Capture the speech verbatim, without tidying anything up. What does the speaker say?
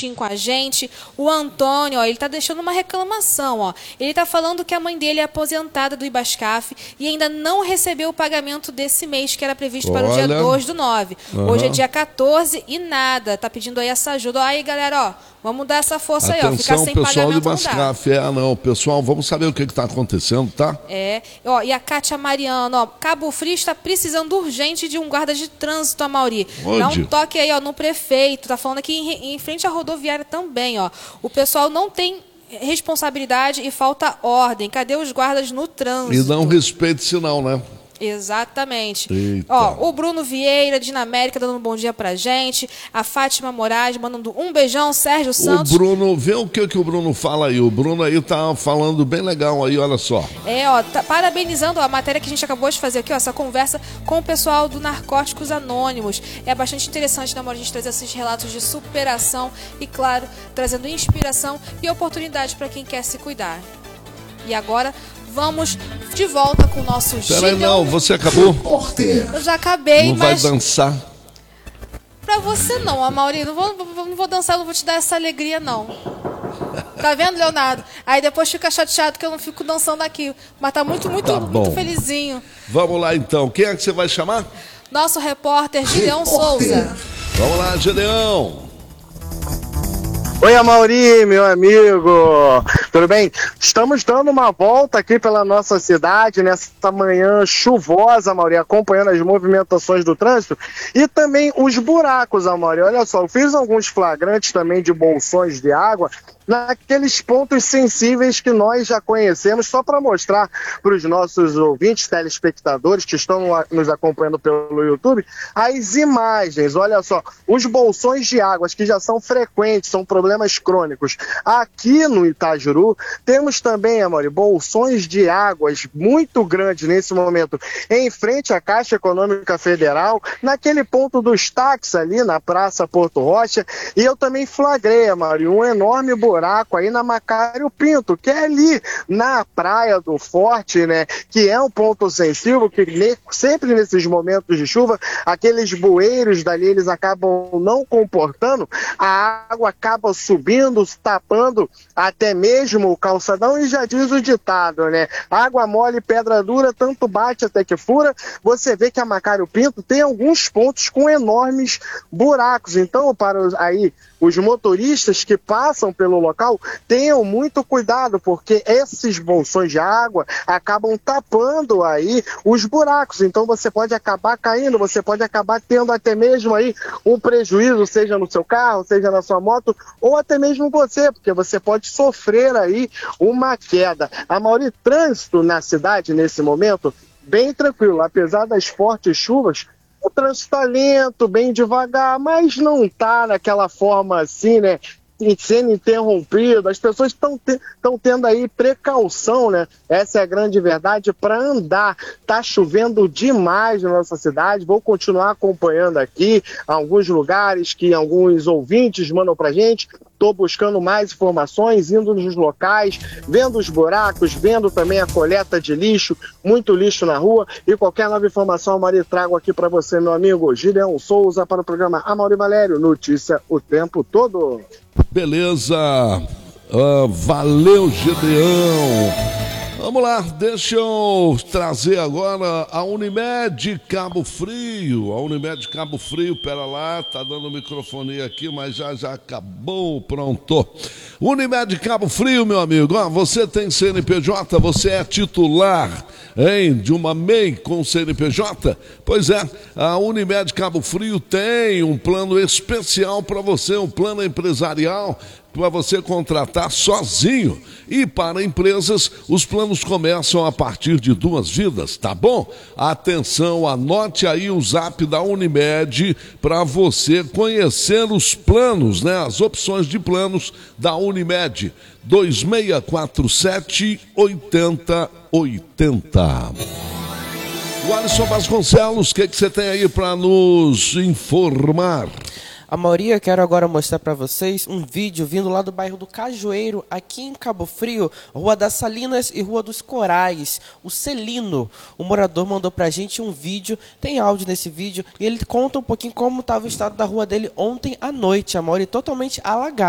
juntinho com a gente. O Antônio, ó, ele tá deixando uma reclamação, ó. Ele tá falando que a mãe dele é aposentada do Ibascaf e ainda não recebeu o pagamento desse mês, que era previsto para o dia dois do nove. Uhum. Hoje é dia quatorze e nada. Tá pedindo aí essa ajuda. Aí, galera, ó, vamos dar essa força. Atenção, aí, ó. Ficar sem pessoal pagamento do Ibascaf. É, não, pessoal, vamos saber o que está acontecendo, tá? É, ó, e a Cátia Mariano, ó, Cabo Frio está precisando urgente de um guarda de trânsito, a Mauri. Onde? Dá um toque aí, ó, no prefeito. Tá falando aqui em, em frente à rodoviária também, ó. O pessoal não tem responsabilidade e falta ordem. Cadê os guardas no trânsito? E não respeito sinal, né? Exatamente. Eita. Ó, o Bruno Vieira, de Dinamérica, dando um bom dia pra gente. A Fátima Moraes, mandando um beijão. Sérgio Santos. O Bruno, vê o que, que o Bruno fala aí. O Bruno aí tá falando bem legal aí, olha só. É, ó, tá parabenizando ó, a matéria que a gente acabou de fazer aqui, ó, essa conversa com o pessoal do Narcóticos Anônimos. É bastante interessante, né, amor, a gente trazer esses relatos de superação e, claro, trazendo inspiração e oportunidade para quem quer se cuidar. E agora, vamos de volta com o nosso Peraí, não, você acabou? Eu já acabei, não mas... vai dançar? Pra você não, Amaury, não vou, não vou dançar, não vou te dar essa alegria, não. Tá vendo, Leonardo? Aí depois fica chateado que eu não fico dançando aqui. Mas tá muito, muito, tá muito felizinho. Vamos lá, então. Quem é que você vai chamar? Nosso repórter, Gideão Souza. Vamos lá, Gideão. Oi, Amaury, meu amigo, tudo bem? Estamos dando uma volta aqui pela nossa cidade nessa manhã chuvosa, Amaury, acompanhando as movimentações do trânsito e também os buracos, Amaury. Olha só, eu fiz alguns flagrantes também de bolsões de água naqueles pontos sensíveis que nós já conhecemos, só para mostrar para os nossos ouvintes, telespectadores que estão nos acompanhando pelo YouTube, as imagens. Olha só, os bolsões de águas que já são frequentes, são problemas crônicos. Aqui no Itajuru, temos também, Amaury, bolsões de águas muito grandes nesse momento, em frente à Caixa Econômica Federal, naquele ponto dos táxis ali na Praça Porto Rocha, e eu também flagrei, Amaury, um enorme buraco aí na Macário Pinto, que é ali na Praia do Forte, né, que é um ponto sensível, que ne- sempre nesses momentos de chuva, aqueles bueiros dali, eles acabam não comportando, a água acaba subindo, tapando até mesmo o calçadão, e já diz o ditado, né, água mole, pedra dura, tanto bate até que fura. Você vê que a Macário Pinto tem alguns pontos com enormes buracos, então para os, aí os motoristas que passam pelo local, tenham muito cuidado, porque esses bolsões de água acabam tapando aí os buracos, então você pode acabar caindo, você pode acabar tendo até mesmo aí um prejuízo, seja no seu carro, seja na sua moto, ou até mesmo você, porque você pode sofrer aí uma queda. Amaury, trânsito na cidade nesse momento, bem tranquilo, apesar das fortes chuvas, o trânsito está lento, bem devagar, mas não está naquela forma assim, né, sendo interrompido. As pessoas estão te, tendo aí precaução, né? Essa é a grande verdade, para andar. Tá chovendo demais na nossa cidade. Vou continuar acompanhando aqui alguns lugares que alguns ouvintes mandam pra gente. Estou buscando mais informações, indo nos locais, vendo os buracos, vendo também a coleta de lixo, muito lixo na rua. E qualquer nova informação, Amaury, trago aqui para você, meu amigo Gideão Souza, para o programa Amaury Valério, notícia o tempo todo. Beleza, uh, valeu, Gideão. Vamos lá, deixa eu trazer agora a Unimed Cabo Frio. A Unimed Cabo Frio, pera lá, tá dando microfonia aqui, mas já já acabou, pronto. Unimed Cabo Frio, meu amigo, ó, você tem C N P J, você é titular, hein, de uma M E I com C N P J? Pois é, a Unimed Cabo Frio tem um plano especial para você, um plano empresarial para você contratar sozinho. E para empresas, os planos começam a partir de duas vidas, tá bom? Atenção, anote aí o zap da Unimed para você conhecer os planos, né? As opções de planos da Unimed. dois seis quatro sete, oito zero oito zero. O Alisson Vasconcelos, o que, que você tem aí para nos informar? Amaury, eu quero agora mostrar para vocês um vídeo vindo lá do bairro do Cajueiro, aqui em Cabo Frio, Rua das Salinas e Rua dos Corais. O Celino, o morador, mandou pra gente um vídeo, tem áudio nesse vídeo, e ele conta um pouquinho como estava o estado da rua dele ontem à noite, Amaury, totalmente alagado.